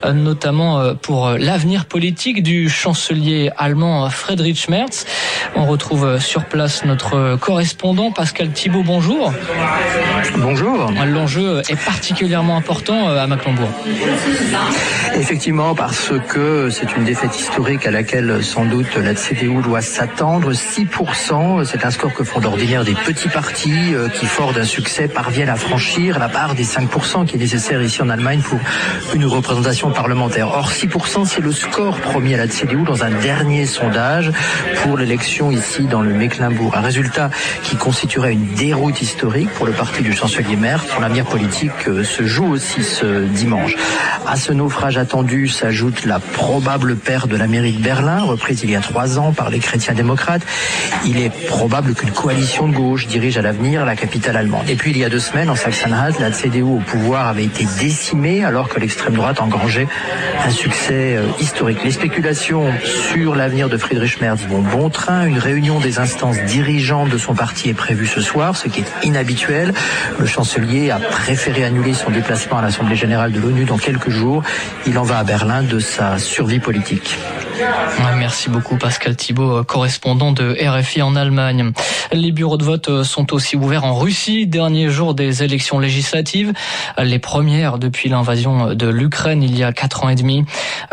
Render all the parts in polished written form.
notamment pour l'avenir politique du chancelier allemand Friedrich Merz. On retrouve sur place notre correspondant Pascal Thibault, bonjour. Bonjour. L'enjeu est particulièrement important à Mecklembourg. Effectivement, parce que c'est une défaite historique à laquelle sans doute la CDU doit s'attendre. 6%, c'est un score que font d'ordinaire des petits partis qui, fort d'un succès, parviennent à franchir la barre des 5% qui est nécessaire ici en Allemagne pour une représentation parlementaire. Or, 6%, c'est le score promis à la CDU dans un dernier sondage pour l'élection ici dans le Mecklembourg. Un résultat qui constituerait une déroute historique pour le parti du chancelier Merz. Son avenir politique se joue aussi ce dimanche. À ce naufrage attendu s'ajoute la probable perte de la mairie de Berlin, reprise il y a 3 ans par les chrétiens démocrates. Il est probable qu'une coalition de gauche dirige à l'avenir la capitale allemande. Et puis il y a 2 semaines, en Saxe-Anhalt, la CDU au pouvoir avait été décimée alors que l'extrême droite engrangeait un succès historique. Les spéculations sur l'avenir de Friedrich Merz vont bon train. Une réunion des instances dirigeantes de son parti est prévue ce soir, ce qui est inhabituel. Le chancelier a préféré annuler son déplacement à l'Assemblée générale de l'ONU dans quelques jours. Il en va à Berlin de sa survie politique. Merci beaucoup Pascal Thibault, correspondant de RFI en Allemagne. Les bureaux de vote sont aussi ouverts en Russie, dernier jour des élections législatives, les premières depuis l'invasion de l'Ukraine il y a 4 ans et demi.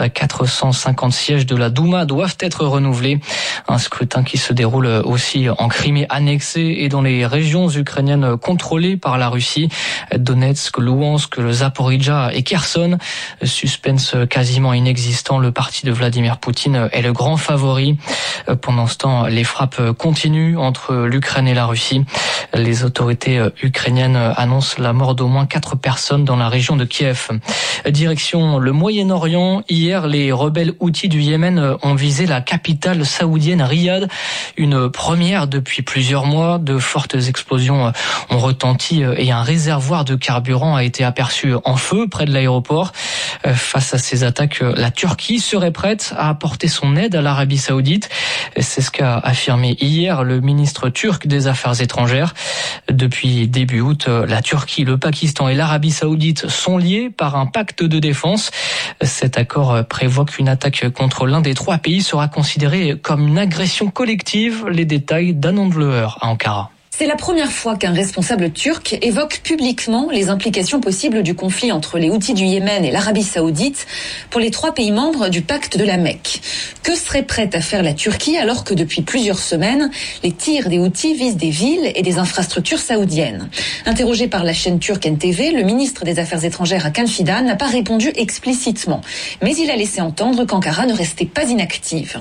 450 sièges de la Douma doivent être renouvelés. Un scrutin qui se déroule aussi en Crimée annexée et dans les régions ukrainiennes contrôlées par la Russie, Donetsk, Louhansk, le Zaporijia et Kherson. Suspense quasiment inexistant, le parti de Vladimir Poutine est le grand favori. Pendant ce temps, les frappes continuent entre l'Ukraine et la Russie. Les autorités ukrainiennes annoncent la mort d'au moins 4 personnes dans la région de Kiev. Direction le Moyen-Orient. Hier, les rebelles houthis du Yémen ont visé la capitale saoudienne Riyad. Une première depuis plusieurs mois. De fortes explosions ont retenti et un réservoir de carburant a été aperçu en feu près de l'aéroport. Face à ces attaques, la Turquie serait prête à apporter son aide à l'Arabie Saoudite. C'est ce qu'a affirmé hier le ministre turc des Affaires étrangères. Depuis début août, la Turquie, le Pakistan et l'Arabie Saoudite sont liés par un pacte de défense. Cet accord prévoit qu'une attaque contre l'un des 3 pays sera considérée comme une agression collective. Les détails d'Anand Bleuer à Ankara. C'est la première fois qu'un responsable turc évoque publiquement les implications possibles du conflit entre les Houthis du Yémen et l'Arabie Saoudite pour les 3 pays membres du pacte de la Mecque. Que serait prête à faire la Turquie alors que depuis plusieurs semaines, les tirs des Houthis visent des villes et des infrastructures saoudiennes? Interrogé par la chaîne turque NTV, le ministre des Affaires étrangères Hakan Fidan n'a pas répondu explicitement. Mais il a laissé entendre qu'Ankara ne restait pas inactive.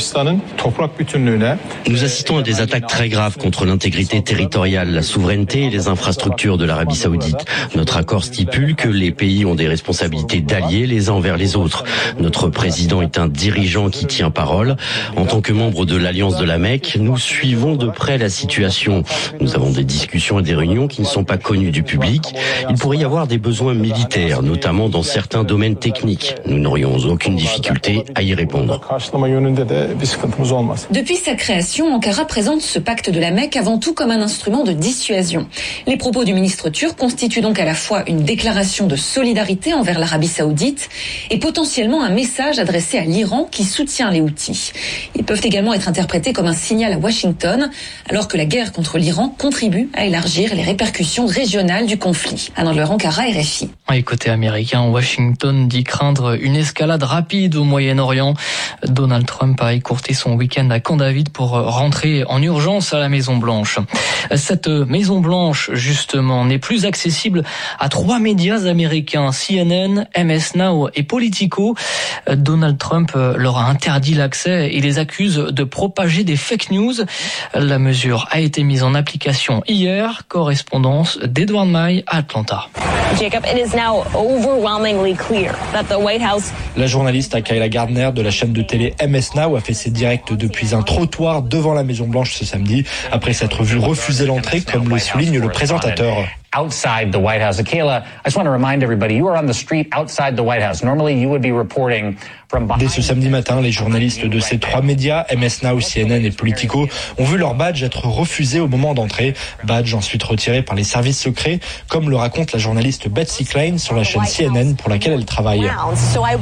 Nous assistons à des attaques très graves contre l'intégrité territoriale, la souveraineté et les infrastructures de l'Arabie Saoudite. Notre accord stipule que les pays ont des responsabilités d'alliés les uns envers les autres. Notre président est un dirigeant qui tient parole. En tant que membre de l'Alliance de la Mecque, nous suivons de près la situation. Nous avons des discussions et des réunions qui ne sont pas connues du public. Il pourrait y avoir des besoins militaires, notamment dans certains domaines techniques. Nous n'aurions aucune difficulté à y répondre. Depuis sa création, Ankara présente ce pacte de la Mecque avant tout comme un instrument de dissuasion. Les propos du ministre turc constituent donc à la fois une déclaration de solidarité envers l'Arabie Saoudite et potentiellement un message adressé à l'Iran qui soutient les Houthis. Ils peuvent également être interprétés comme un signal à Washington, alors que la guerre contre l'Iran contribue à élargir les répercussions régionales du conflit. Anand Bleuer, Ankara, RFI. Et côté américain, Washington dit craindre une escalade rapide au Moyen-Orient. Donald Trump a écourté son week-end à Camp David pour rentrer en urgence à la Maison-Blanche. Cette Maison-Blanche, justement, n'est plus accessible à 3 médias américains, CNN, MS Now et Politico. Donald Trump leur a interdit l'accès et les accuse de propager des fake news. La mesure a été mise en application hier. Correspondance d'Edward May à Atlanta. Jacob, it is now overwhelmingly clear that the White House... La journaliste Kayla Gardner de la chaîne de télé MS Now a fait ses directs depuis un trottoir devant la Maison-Blanche ce samedi, après s'être vue refusé l'entrée, comme le souligne le présentateur. Outside the White House. Akayla, I just want to remind everybody, you are on the street outside the White House. Normally you would be reporting from behind. Dès ce samedi matin, les journalistes de ces 3 médias, MS Now, CNN et Politico, ont vu leur badge être refusé au moment d'entrée. Badge ensuite retiré par les services secrets, comme le raconte la journaliste Betsy Klein sur la chaîne CNN pour laquelle elle travaille.